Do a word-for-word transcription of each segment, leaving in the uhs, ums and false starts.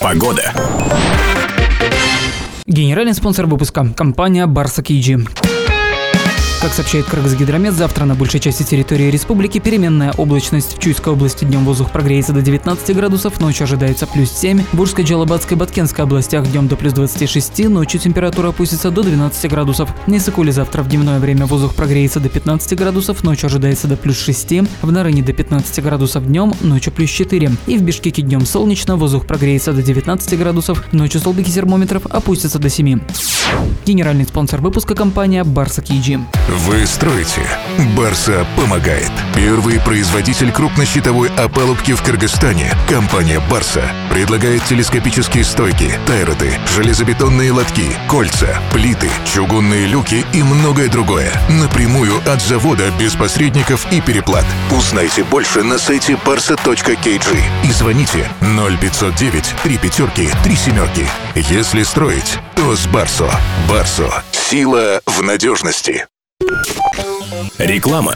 Погода. Генеральный спонсор выпуска – компания Барса Кейджи. Как сообщает Кыргызгидромет, завтра на большей части территории республики переменная облачность. В Чуйской области днем воздух прогреется до девятнадцати градусов, ночью ожидается плюс семь. В Ужской, Джалабадской и Баткенской областях днем до плюс двадцати шести, ночью температура опустится до двенадцати градусов. В Нисыкуле завтра в дневное время воздух прогреется до пятнадцати градусов, ночью ожидается до плюс шести. В Нарыне до пятнадцати градусов днем, ночью плюс четыре. И в Бишкеке днем солнечно, воздух прогреется до девятнадцати градусов, ночью столбики термометров опустятся до семи. Генеральный спонсор выпуска – компания Барса Кейджи. Вы строите. Барса помогает. Первый производитель крупнощитовой опалубки в Кыргызстане. Компания Барса предлагает телескопические стойки, тайроты, железобетонные лотки, кольца, плиты, чугунные люки и многое другое. Напрямую от завода, без посредников и переплат. Узнайте больше на сайте барса точка кей джи и звоните ноль пятьсот девять три пятерки три семерки. Если строить, то с Барсо. Барсо. Сила в надежности. Реклама.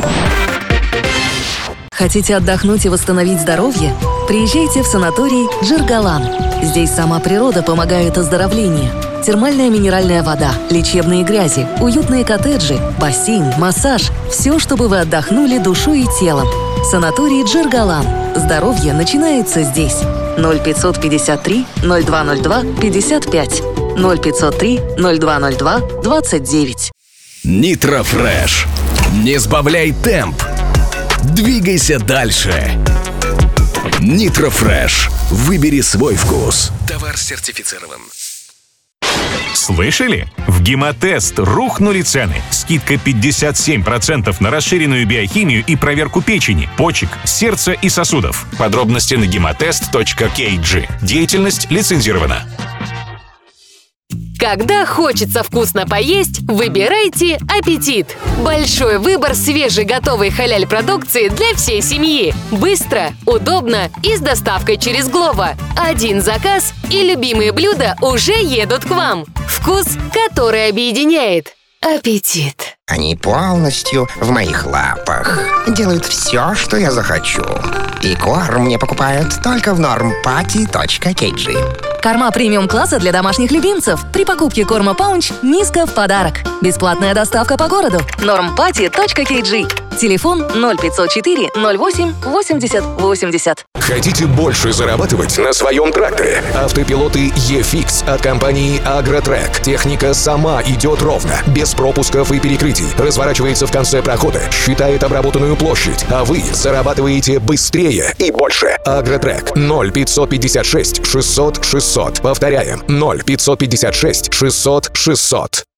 Хотите отдохнуть и восстановить здоровье? Приезжайте в санаторий Джиргалан. Здесь сама природа помогает оздоровлению. Термальная минеральная вода, лечебные грязи, уютные коттеджи, бассейн, массаж. Все, чтобы вы отдохнули душой и телом. Санаторий Джиргалан. Здоровье начинается здесь. ноль пятьсот пятьдесят три ноль два ноль два пятьдесят пять. ноль пятьсот три ноль два ноль два двадцать девять. Nitro Fresh. Не сбавляй темп. Двигайся дальше. Nitro Fresh. Выбери свой вкус. Товар сертифицирован. Слышали? В Гемотест рухнули цены. Скидка пятьдесят семь процентов на расширенную биохимию и проверку печени, почек, сердца и сосудов. Подробности на гемотест точка кей джи. Деятельность лицензирована. Когда хочется вкусно поесть, выбирайте «Аппетит». Большой выбор свежей готовой халяль-продукции для всей семьи. Быстро, удобно и с доставкой через Глова. Один заказ, и любимые блюда уже едут к вам. Вкус, который объединяет. Аппетит. Они полностью в моих лапах. Делают все, что я захочу. И корм мне покупают только в норм пати точка кей джи. Корма премиум-класса для домашних любимцев. При покупке корма Паунч низко в подарок. Бесплатная доставка по городу. норм пати точка кей джи. Телефон ноль пятьсот четыре ноль восемь восемьдесят восемьдесят. Хотите больше зарабатывать на своем тракторе? Автопилоты E-Fix от компании Агротрек. Техника сама идет ровно, без пропусков и перекрытий. Разворачивается в конце прохода, считает обработанную площадь, а вы зарабатываете быстрее и больше. Агротрек. ноль пятьсот пятьдесят шесть шестьсот шестьсот. Повторяем. ноль пятьсот пятьдесят шесть шестьсот шестьсот.